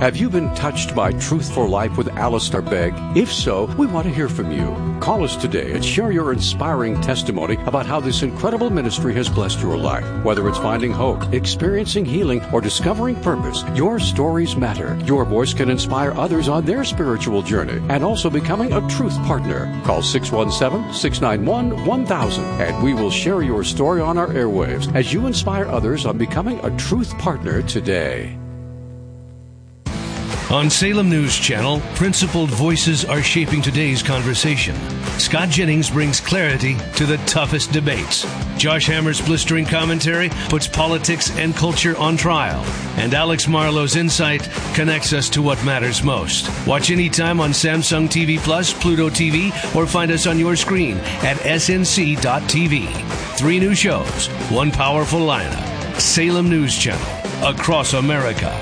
Have you been touched by Truth for Life with Alistair Begg? If so, we want to hear from you. Call us today and share your inspiring testimony about how this incredible ministry has blessed your life. Whether it's finding hope, experiencing healing, or discovering purpose, your stories matter. Your voice can inspire others on their spiritual journey and also becoming a truth partner. Call 617-691-1000 and we will share your story on our airwaves as you inspire others on becoming a truth partner today. On Salem News Channel, principled voices are shaping today's conversation. Scott Jennings brings clarity to the toughest debates. Josh Hammer's blistering commentary puts politics and culture on trial. And Alex Marlowe's insight connects us to what matters most. Watch anytime on Samsung TV Plus, Pluto TV, or find us on your screen at snc.tv. 3 new shows, 1 powerful lineup. Salem News Channel, across America.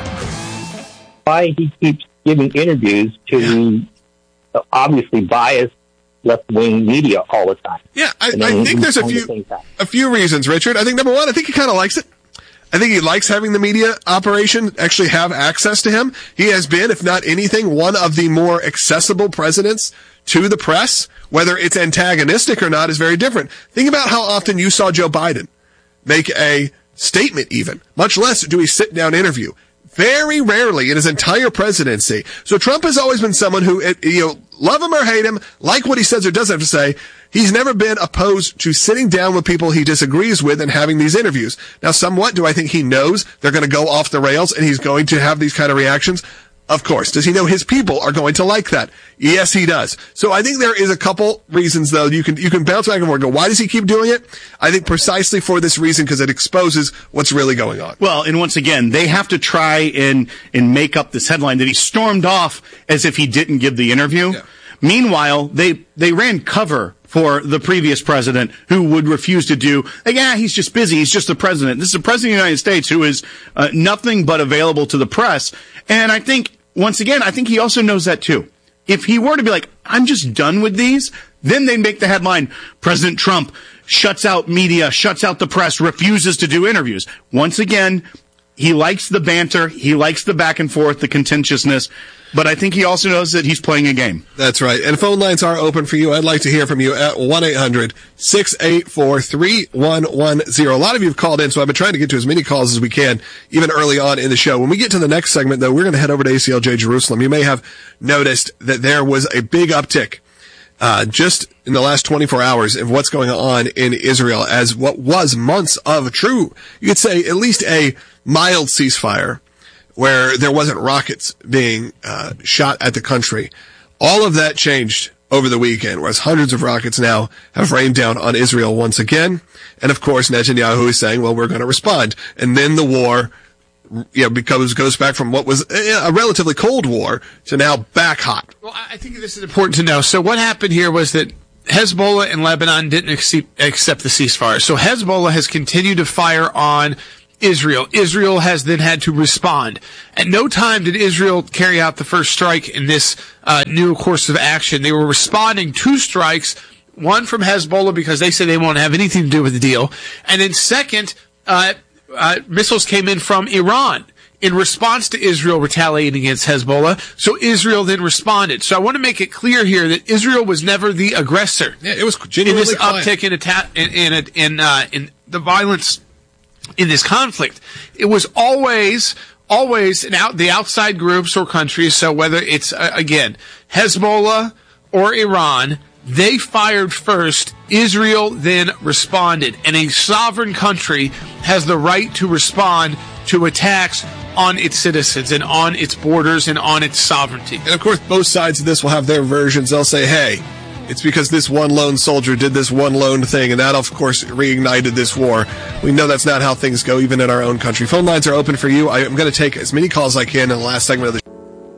Why he keeps giving interviews to obviously biased left-wing media all the time. Yeah, I think there's a few reasons, Richard. I think, number one, I think he kind of likes it. I think he likes having the media operation actually have access to him. He has been, if not anything, one of the more accessible presidents to the press. Whether it's antagonistic or not is very different. Think about how often you saw Joe Biden make a statement even, much less do he sit down interview. Very rarely in his entire presidency. So Trump has always been someone who, love him or hate him, like what he says or doesn't have to say, he's never been opposed to sitting down with people he disagrees with and having these interviews. Now, somewhat, do I think he knows they're going to go off the rails and he's going to have these kind of reactions? Of course. Does he know his people are going to like that? Yes, he does. So I think there is a couple reasons, though. You can bounce back and forth and go, why does he keep doing it? I think precisely for this reason, because it exposes what's really going on. Well, and once again, they have to try and make up this headline that he stormed off as if he didn't give the interview. Yeah. Meanwhile, they ran cover for the previous president who would refuse to do, he's just busy. He's just the president. This is the president of the United States who is nothing but available to the press. And I think, once again, I think he also knows that too. If he were to be like, I'm just done with these, then they'd make the headline, President Trump shuts out media, shuts out the press, refuses to do interviews. Once again, he likes the banter. He likes the back and forth, the contentiousness. But I think he also knows that he's playing a game. That's right. And phone lines are open for you. I'd like to hear from you at 1-800-684-3110. A lot of you have called in, so I've been trying to get to as many calls as we can, even early on in the show. When we get to the next segment, though, we're going to head over to ACLJ Jerusalem. You may have noticed that there was a big uptick just in the last 24 hours of what's going on in Israel, as what was months of true, you could say, at least a mild ceasefire, where there wasn't rockets being shot at the country. All of that changed over the weekend, whereas hundreds of rockets now have rained down on Israel once again. And of course, Netanyahu is saying, well, we're going to respond. And then the war, goes back from what was a relatively cold war to now back hot. Well, I think this is important to know. So what happened here was that Hezbollah and Lebanon didn't accept the ceasefire. So Hezbollah has continued to fire on Israel. Israel has then had to respond. At no time did Israel carry out the first strike in this new course of action. They were responding to strikes, one from Hezbollah because they said they won't have anything to do with the deal. And then second, missiles came in from Iran in response to Israel retaliating against Hezbollah. So Israel then responded. So I want to make it clear here that Israel was never the aggressor. Yeah, it was genuinely in this uptick in the violence in this conflict. It was always the outside groups or countries. So whether it's again Hezbollah or Iran, they fired first. Israel then responded, and a sovereign country has the right to respond to attacks on its citizens and on its borders and on its sovereignty. And of course, both sides of this will have their versions. They'll say, hey, it's because this one lone soldier did this one lone thing, and that, of course, reignited this war. We know that's not how things go, even in our own country. Phone lines are open for you. I'm going to take as many calls as I can in the last segment of the show.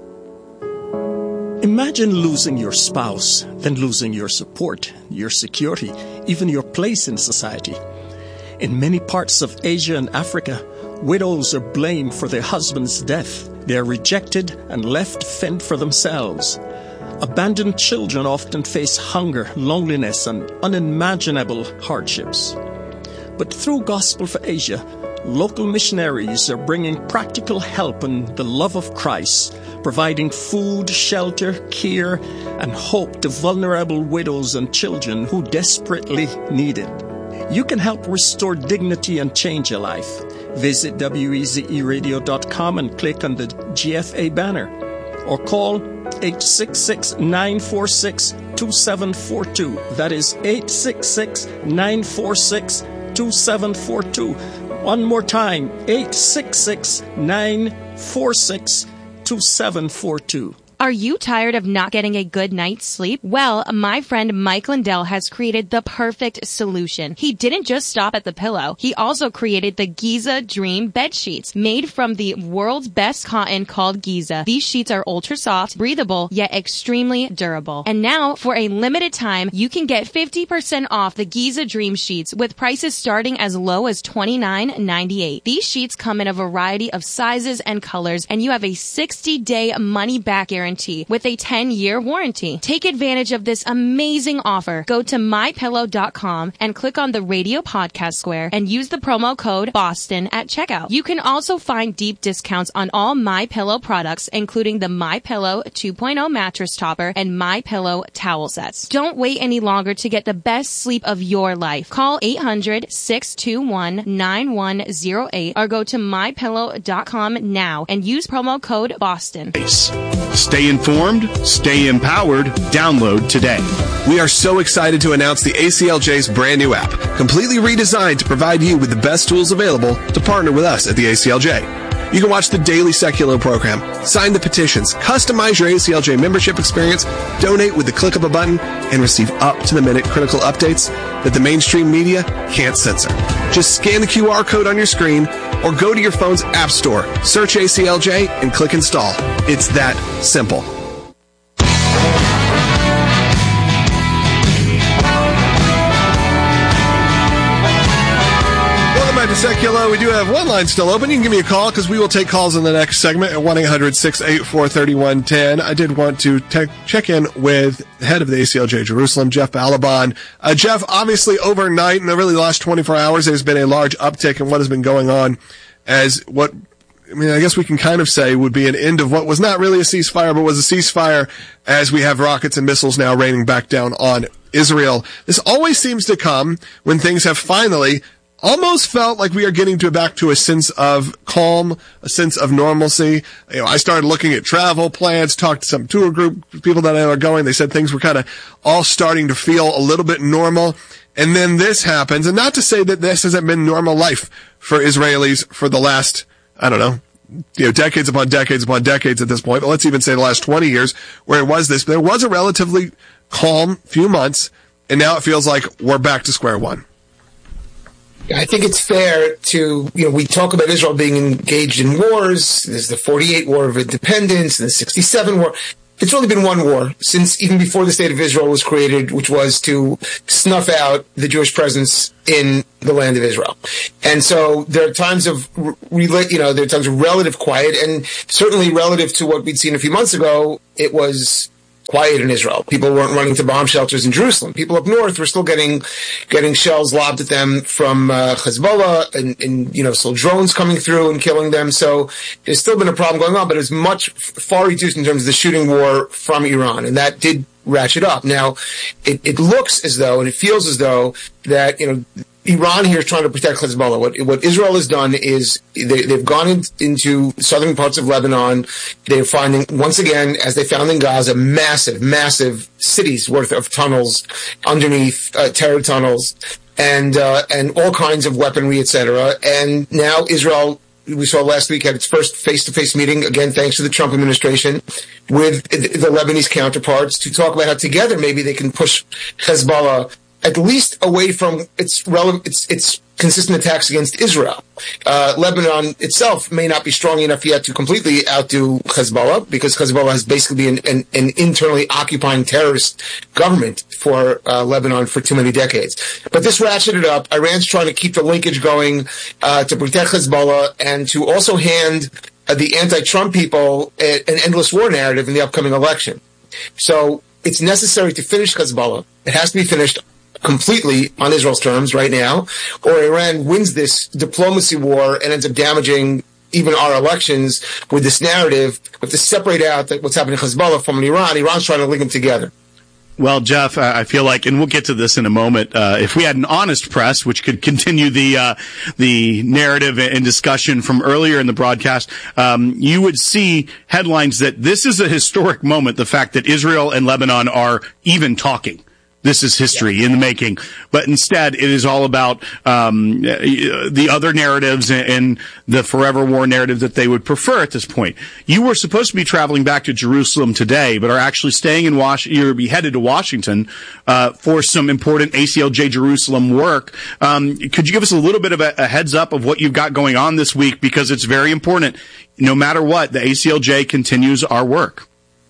Imagine losing your spouse, then losing your support, your security, even your place in society. In many parts of Asia and Africa, widows are blamed for their husband's death. They are rejected and left to fend for themselves. Abandoned children often face hunger, loneliness, and unimaginable hardships. But through Gospel for Asia, local missionaries are bringing practical help and the love of Christ, providing food, shelter, care, and hope to vulnerable widows and children who desperately need it. You can help restore dignity and change a life. Visit wezeradio.com and click on the GFA banner, or call 866-946-2742. That is 866-946-2742. One more time, 866-946-2742. Are you tired of not getting a good night's sleep? Well, my friend Mike Lindell has created the perfect solution. He didn't just stop at the pillow. He also created the Giza Dream bed sheets, made from the world's best cotton called Giza. These sheets are ultra soft, breathable, yet extremely durable. And now, for a limited time, you can get 50% off the Giza Dream sheets with prices starting as low as $29.98. These sheets come in a variety of sizes and colors, and you have a 60-day money-back guarantee with a 10-year warranty. Take advantage of this amazing offer. Go to mypillow.com and click on the radio podcast square and use the promo code BOSTON at checkout. You can also find deep discounts on all MyPillow products, including the MyPillow 2.0 mattress topper and MyPillow towel sets. Don't wait any longer to get the best sleep of your life. Call 800-621-9108 or go to mypillow.com now and use promo code BOSTON. Stay informed, stay empowered. Download today. We are so excited to announce the ACLJ's brand new app, completely redesigned to provide you with the best tools available to partner with us at the ACLJ. You can watch the daily Secular program, sign the petitions, customize your ACLJ membership experience, donate with the click of a button, and receive up-to-the-minute critical updates that the mainstream media can't censor. Just scan the QR code on your screen or go to your phone's app store, search ACLJ, and click install. It's that simple. To Secular, we do have one line still open. You can give me a call because we will take calls in the next segment at 1-800-684-3110. I did want to check in with the head of the ACLJ Jerusalem, Jeff Balaban. Jeff, obviously overnight and really the last 24 hours, there's been a large uptick in what has been going on as what, I mean, I guess we can kind of say would be an end of what was not really a ceasefire, but was a ceasefire as we have rockets and missiles now raining back down on Israel. This always seems to come when things have finally almost felt like we are getting back to a sense of calm, a sense of normalcy. You know, I started looking at travel plans, talked to some tour group people that are going. They said things were kind of all starting to feel a little bit normal. And then this happens. And not to say that this hasn't been normal life for Israelis for the last, I don't know, decades upon decades upon decades at this point. But let's even say the last 20 years where it was this. There was a relatively calm few months. And now it feels like we're back to square one. I think it's fair to, we talk about Israel being engaged in wars. There's the 48 War of Independence and the 67 War. It's only been one war since even before the State of Israel was created, which was to snuff out the Jewish presence in the land of Israel. And so there are times of, relative quiet, and certainly relative to what we'd seen a few months ago, it was quiet in Israel. People weren't running to bomb shelters in Jerusalem. People up north were still getting shells lobbed at them from Hezbollah, and still drones coming through and killing them. So there's still been a problem going on, but it's far reduced in terms of the shooting war from Iran, and that did ratchet up. Now, it looks as though, and it feels as though that Iran here is trying to protect Hezbollah. What Israel has done is they've gone into southern parts of Lebanon. They're finding, once again, as they found in Gaza, massive cities worth of tunnels underneath, terror tunnels, and all kinds of weaponry, etc. And now Israel, we saw last week, had its first face-to-face meeting, again, thanks to the Trump administration, with the Lebanese counterparts to talk about how together maybe they can push Hezbollah at least away from its consistent attacks against Israel. Lebanon itself may not be strong enough yet to completely outdo Hezbollah, because Hezbollah has basically been an internally occupying terrorist government for Lebanon for too many decades. But this ratcheted up. Iran's trying to keep the linkage going to protect Hezbollah and to also hand the anti-Trump people an endless war narrative in the upcoming election. So it's necessary to finish Hezbollah. It has to be finished completely on Israel's terms right now, or Iran wins this diplomacy war and ends up damaging even our elections with this narrative. We have to separate out what's happening to Hezbollah from Iran. Iran's trying to link them together. Well, Jeff, I feel like, and we'll get to this in a moment, if we had an honest press, which could continue the narrative and discussion from earlier in the broadcast, you would see headlines that this is a historic moment, the fact that Israel and Lebanon are even talking. This is history in the making. But instead, it is all about the other narratives and the forever war narrative that they would prefer at this point. You were supposed to be traveling back to Jerusalem today, but are actually staying in You'll be headed to Washington for some important ACLJ Jerusalem work. Could you give us a little bit of a heads up of what you've got going on this week? Because it's very important. No matter what, the ACLJ continues our work.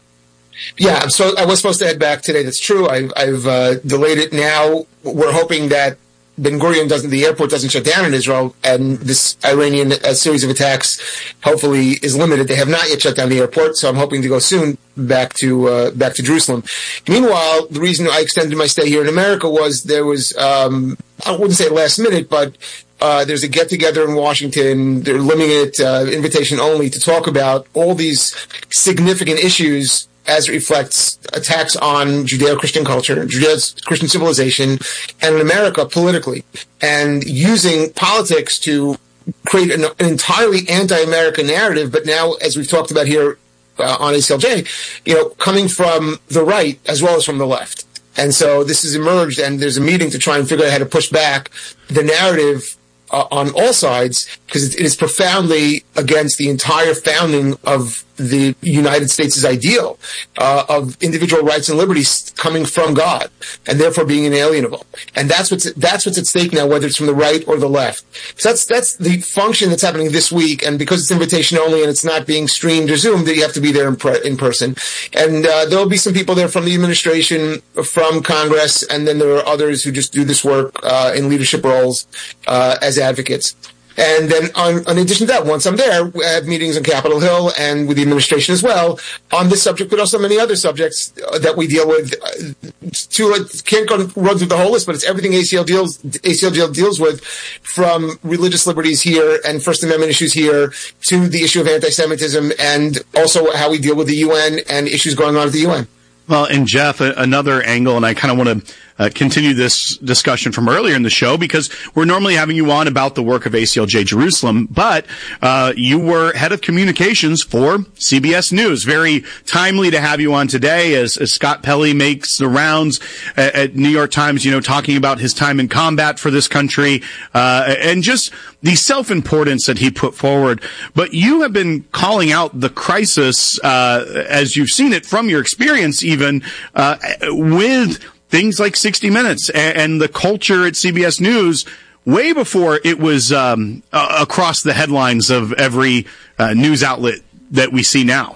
Yeah, so I was supposed to head back today. That's true. I've delayed it now. We're hoping that Ben Gurion the airport doesn't shut down in Israel, and this Iranian series of attacks hopefully is limited. They have not yet shut down the airport, so I'm hoping to go soon back to Jerusalem. Meanwhile, the reason I extended my stay here in America was there was, I wouldn't say last minute, but there's a get-together in Washington. They're limiting it, invitation only, to talk about all these significant issues as it reflects attacks on Judeo-Christian culture, Judeo-Christian civilization, and in America politically, and using politics to create an entirely anti-American narrative. But now, as we've talked about here on ACLJ, coming from the right as well as from the left. And so this has emerged, and there's a meeting to try and figure out how to push back the narrative on all sides, because it is profoundly against the entire founding of the United States' ideal of individual rights and liberties coming from God, and therefore being inalienable. And that's what's at stake now, whether it's from the right or the left. So that's the function that's happening this week. And because it's invitation only and it's not being streamed or zoomed, you have to be there in person. And there'll be some people there from the administration, from Congress, and then there are others who just do this work in leadership roles as advocates. And then in addition to that, once I'm there, we have meetings on Capitol Hill and with the administration as well on this subject, but also many other subjects that we deal with. Can't run through the whole list, but it's everything ACLJ deals with, from religious liberties here and First Amendment issues here to the issue of anti-Semitism, and also how we deal with the UN and issues going on at the UN. Well, and Jeff, another angle, and I kind of want to continue this discussion from earlier in the show, because we're normally having you on about the work of ACLJ Jerusalem, but you were head of communications for CBS News. Very timely to have you on today as Scott Pelley makes the rounds at New York Times, talking about his time in combat for this country, and just the self-importance that he put forward. But you have been calling out the crisis, as you've seen it from your experience even, with things like 60 Minutes and the culture at CBS News way before it was across the headlines of every news outlet that we see now.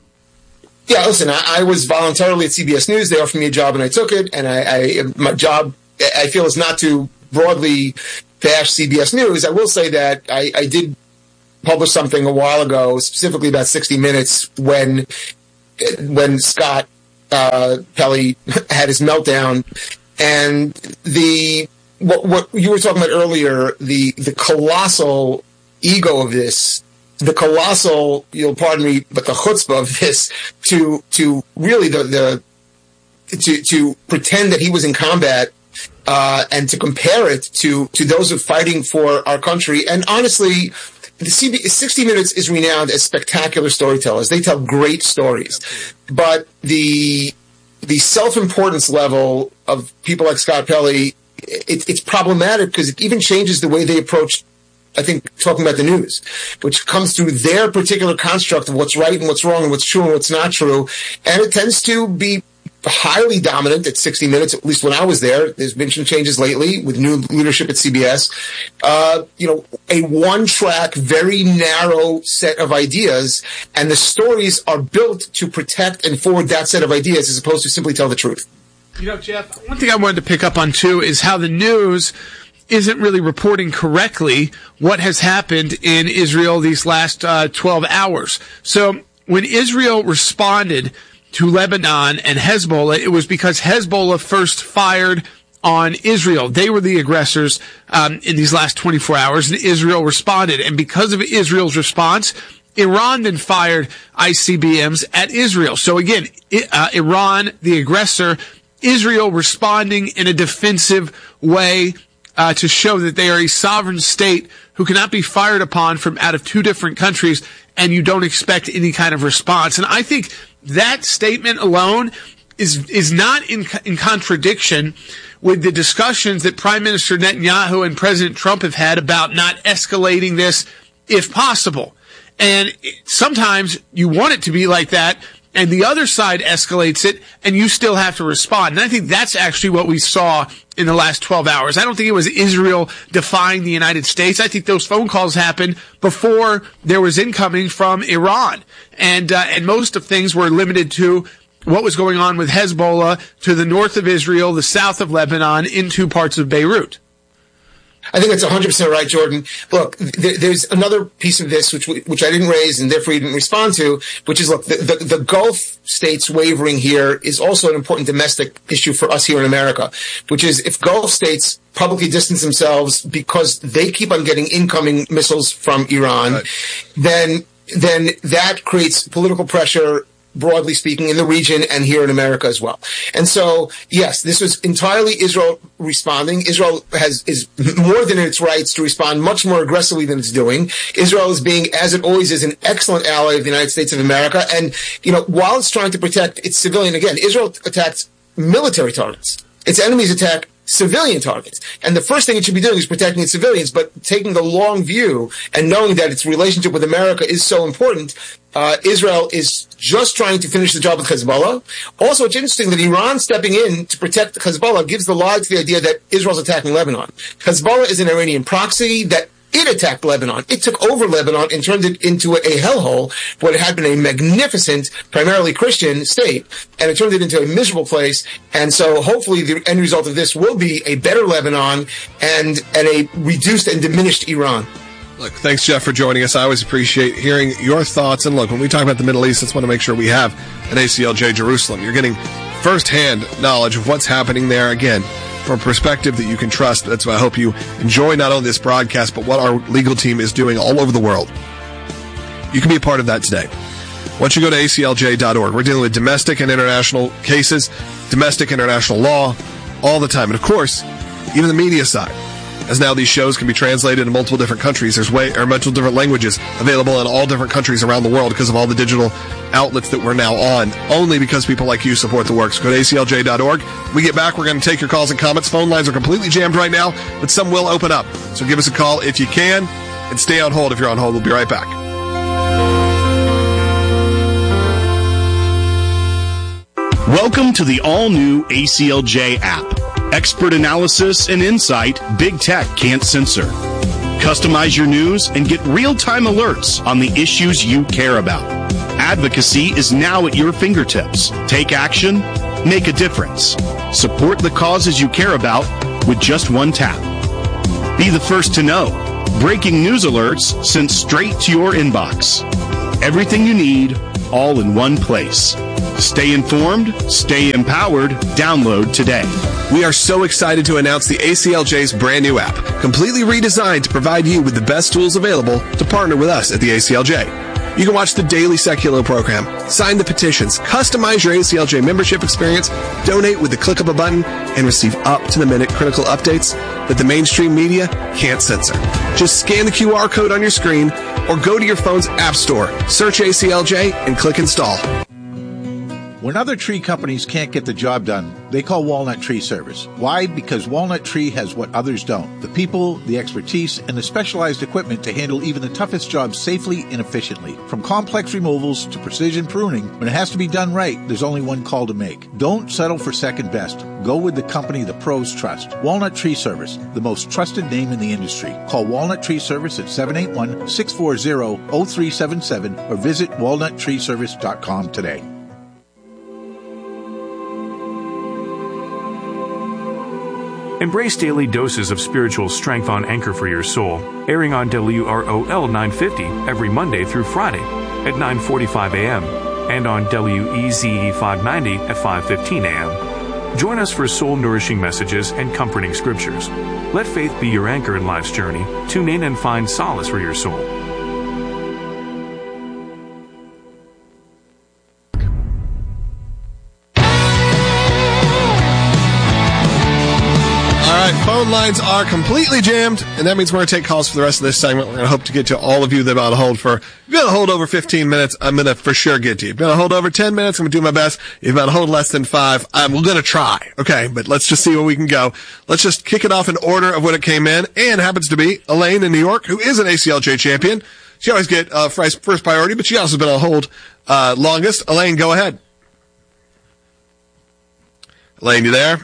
Yeah, listen, I was voluntarily at CBS News. They offered me a job and I took it. And my job, I feel, is not to broadly bash CBS News. I will say that I did publish something a while ago, specifically about 60 Minutes, when Scott Pelley had his meltdown, and what you were talking about earlier, the colossal ego of this, the colossal, you'll pardon me, but the chutzpah of this, to really to pretend that he was in combat, and to compare it to those who are fighting for our country. And honestly, 60 Minutes is renowned as spectacular storytellers. They tell great stories. But the self-importance level of people like Scott Pelley, it's problematic, because it even changes the way they approach, I think, talking about the news, which comes through their particular construct of what's right and what's wrong and what's true and what's not true. And it tends to be highly dominant at 60 Minutes, at least when I was there. There's been some changes lately with new leadership at CBS. A one-track, very narrow set of ideas, and the stories are built to protect and forward that set of ideas as opposed to simply tell the truth. Jeff, one thing I wanted to pick up on, too, is how the news isn't really reporting correctly what has happened in Israel these last 12 hours. So when Israel responded to Lebanon and Hezbollah, it was because Hezbollah first fired on Israel. They were the aggressors in these last 24 hours, and Israel responded. And because of Israel's response, Iran then fired ICBMs at Israel. So again, Iran, the aggressor, Israel responding in a defensive way to show that they are a sovereign state who cannot be fired upon from out of two different countries, and you don't expect any kind of response. And I think that statement alone is not in contradiction with the discussions that Prime Minister Netanyahu and President Trump have had about not escalating this if possible. And sometimes you want it to be like that, and the other side escalates it, and you still have to respond. And I think that's actually what we saw in the last 12 hours. I don't think it was Israel defying the United States. I think those phone calls happened before there was incoming from Iran. And most of things were limited to what was going on with Hezbollah to the north of Israel, the south of Lebanon, into parts of Beirut. I think that's 100% right, Jordan. Look, there's another piece of this which I didn't raise and therefore you didn't respond to, which is, look, the Gulf states wavering here is also an important domestic issue for us here in America, which is if Gulf states publicly distance themselves because they keep on getting incoming missiles from Iran, right, then that creates political pressure, broadly speaking, in the region and here in America as well. And so, yes, this was entirely Israel responding. Israel is more than its rights to respond much more aggressively than it's doing. Israel is being, as it always is, an excellent ally of the United States of America. And, while it's trying to protect its civilian, again, Israel attacks military targets. Its enemies attack civilian targets. And the first thing it should be doing is protecting its civilians, but taking the long view and knowing that its relationship with America is so important, Israel is just trying to finish the job with Hezbollah. Also, it's interesting that Iran stepping in to protect Hezbollah gives the lie to the idea that Israel's attacking Lebanon. Hezbollah is an Iranian proxy that it attacked Lebanon. It took over Lebanon and turned it into a hellhole, what had been a magnificent, primarily Christian state, and it turned it into a miserable place. And so hopefully the end result of this will be a better Lebanon and a reduced and diminished Iran. Look, thanks, Jeff, for joining us. I always appreciate hearing your thoughts. And look, when we talk about the Middle East, let's want to make sure we have an ACLJ Jerusalem. You're getting firsthand knowledge of what's happening there, again, from a perspective that you can trust. That's why I hope you enjoy not only this broadcast, but what our legal team is doing all over the world. You can be a part of that today. Once you go to aclj.org, we're dealing with domestic and international cases, domestic international law, all the time. And of course, even the media side. As now these shows can be translated in multiple different countries. There's multiple different languages available in all different countries around the world because of all the digital outlets that we're now on, only because people like you support the work. So go to aclj.org. When we get back, we're going to take your calls and comments. Phone lines are completely jammed right now, but some will open up. So give us a call if you can, and stay on hold if you're on hold. We'll be right back. Welcome to the all-new ACLJ app. Expert analysis and insight big tech can't censor. Customize your news and get real-time alerts on the issues you care about. Advocacy is now at your fingertips. Take action, make a difference. Support the causes you care about with just one tap. Be the first to know. Breaking news alerts sent straight to your inbox. Everything you need, all in one place. Stay informed, stay empowered, download today. We are so excited to announce the ACLJ's brand new app, completely redesigned to provide you with the best tools available to partner with us at the ACLJ. You can watch the daily Secular program, sign the petitions, customize your ACLJ membership experience, donate with the click of a button, and receive up-to-the-minute critical updates that the mainstream media can't censor. Just scan the QR code on your screen or go to your phone's app store, search ACLJ, and click install. When other tree companies can't get the job done, they call Walnut Tree Service. Why? Because Walnut Tree has what others don't. The people, the expertise, and the specialized equipment to handle even the toughest jobs safely and efficiently. From complex removals to precision pruning, when it has to be done right, there's only one call to make. Don't settle for second best. Go with the company the pros trust. Walnut Tree Service, the most trusted name in the industry. Call Walnut Tree Service at 781-640-0377 or visit walnuttreeservice.com today. Embrace daily doses of spiritual strength on Anchor for Your Soul, airing on WROL 950 every Monday through Friday at 9:45 a.m. and on WEZE 590 at 5:15 a.m. Join us for soul-nourishing messages and comforting scriptures. Let faith be your anchor in life's journey. Tune in and find solace for your soul. Phone lines are completely jammed, and that means we're going to take calls for the rest of this segment. We're going to hope to get to all of you that are on hold for. If you've been on hold over 15 minutes, I'm going to for sure get to you. If you've been on hold over 10 minutes, I'm going to do my best. If you've been on hold less than 5, we're going to try. Okay, but let's just see where we can go. Let's just kick it off in order of when it came in, and happens to be Elaine in New York, who is an ACLJ champion. She always get first priority, but she also been on hold longest. Elaine, go ahead. Elaine, you there?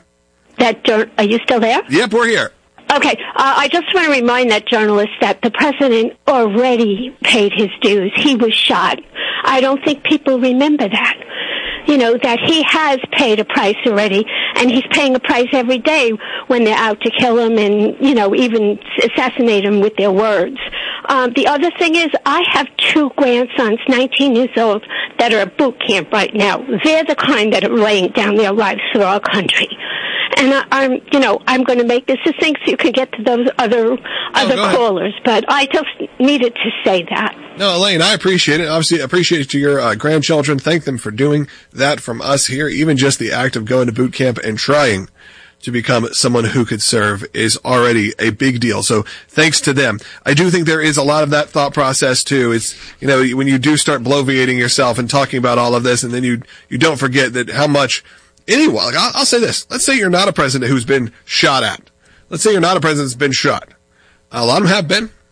Are you still there? Yep, we're here. Okay. I just want to remind that journalist that the president already paid his dues. He was shot. I don't think people remember that. You know, that he has paid a price already, and he's paying a price every day when they're out to kill him and, you know, even assassinate him with their words. The other thing is, I have 2 grandsons, 19 years old, that are at boot camp right now. They're the kind that are laying down their lives for our country. And I'm going to make this succinct so you can get to those other callers. But I just needed to say that. No, Elaine, I appreciate it. Obviously, appreciate it to your grandchildren. Thank them for doing that from us here. Even just the act of going to boot camp and trying to become someone who could serve is already a big deal. So thanks to them. I do think there is a lot of that thought process too. It's, you know, when you do start bloviating yourself and talking about all of this, and then you don't forget that how much anyone, like I'll say this. Let's say you're not a president who's been shot at. Let's say you're not a president that's been shot. A lot of them have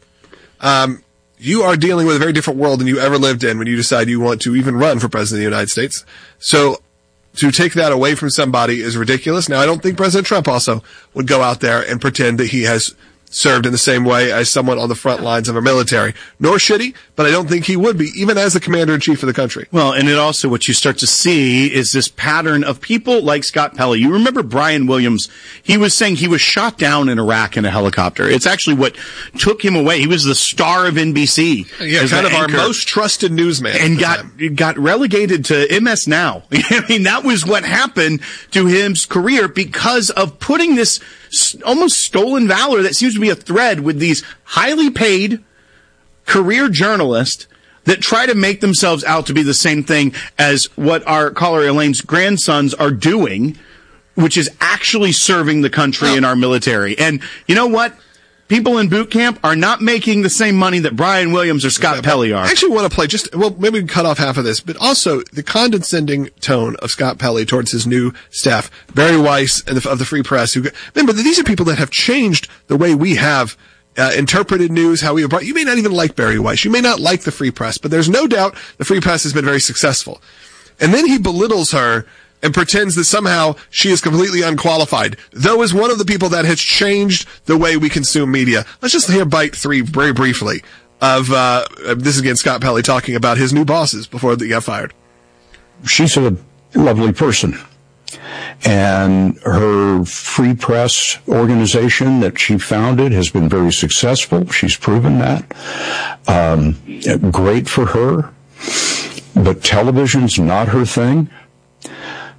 been. You are dealing with a very different world than you ever lived in when you decide you want to even run for president of the United States. So to take that away from somebody is ridiculous. Now, I don't think President Trump also would go out there and pretend that he has served in the same way as someone on the front lines of our military. Nor should he, but I don't think he would be, even as the commander-in-chief of the country. Well, and it also, what you start to see is this pattern of people like Scott Pelley. You remember Brian Williams? He was saying he was shot down in Iraq in a helicopter. It's actually what took him away. He was the star of NBC. Yeah, kind of our most trusted newsman. And got relegated to MS Now. I mean, that was what happened to his career because of putting this almost stolen valor that seems to be a thread with these highly paid career journalists that try to make themselves out to be the same thing as what our caller Elaine's grandsons are doing, which is actually serving the country in our military. And you know what? People in boot camp are not making the same money that Brian Williams or Scott Pelley are. I actually want to play maybe we can cut off half of this, but also the condescending tone of Scott Pelley towards his new staff, Barry Weiss of the Free Press. Remember, these are people that have changed the way we have interpreted news, how we have brought. You may not even like Barry Weiss. You may not like the Free Press, but there's no doubt the Free Press has been very successful. And then he belittles her and pretends that somehow she is completely unqualified, though is one of the people that has changed the way we consume media. Let's just hear bite 3 very briefly of this is again Scott Pelley talking about his new bosses before they got fired. She's a lovely person, and her Free Press organization that she founded has been very successful. She's proven that. Great for her. But television's not her thing.